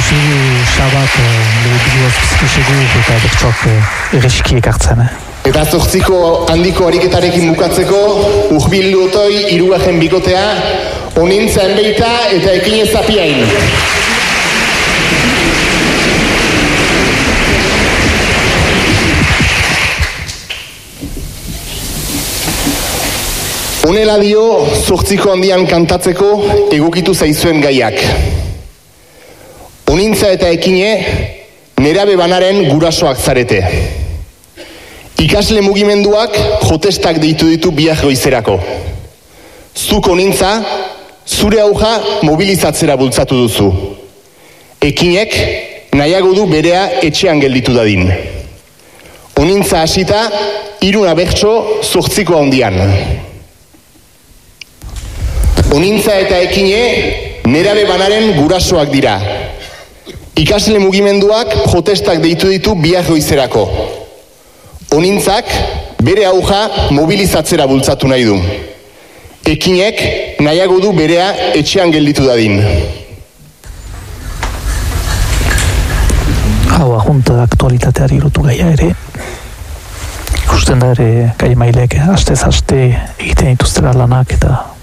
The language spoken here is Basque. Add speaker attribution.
Speaker 1: ikusi du Sabat bidioz bizkisegu eta bertxok erreskiek hartzen.
Speaker 2: Eta 8 handiko ariketarekin bukatzeko, urbildu otoi hirugarren bikotea, onintza enbeita eta ekin ezapiain. Honela dio 8 handian kantatzeko egokitu zaizuen gaiak. Onintza eta ekine nerabe banaren gurasoak zarete. Ikasle mugimenduak jotestak deitu ditu biak goizerako. Zuk onintza, zure auja mobilizatzera bultzatu duzu. Ekinek nahiago du berea etxean gelditu dadin. Onintza hasita, 3 abertso 8 handian. Onintza eta ekine nerabe banaren gurasoak dira. Ikasle mugimenduak protestak deitu ditu biak goizerako. Onintzak bere auja mobilizatzera bultzatu nahi du. Ekinek nahiago du berea etxean gelditu dadin.
Speaker 1: Hau junta aktualitateari lotu gaia ere. Ikusten da ere gai mailek astez aste egiten dituztela lanak eta